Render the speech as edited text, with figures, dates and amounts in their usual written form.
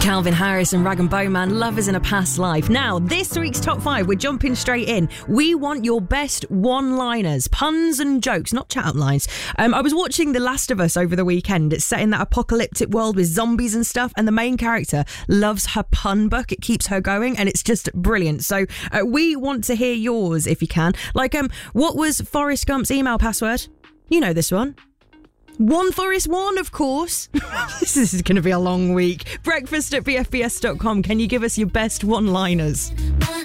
Calvin Harris and Rag & Bone Man, Love is in a Past Life. Now, this week's top 5, we're jumping straight in. We want your best one-liners, puns and jokes, not chat-up lines. I was watching The Last of Us over the weekend. It's set in that apocalyptic world with zombies and stuff, and the main character loves her pun book. It keeps her going, and it's just brilliant. So we want to hear yours, if you can. Like, what was Forrest Gump's email password? You know this one. One Forest One, of course. This is going to be a long week. Breakfast at BFBS.com. Can you give us your best one-liners?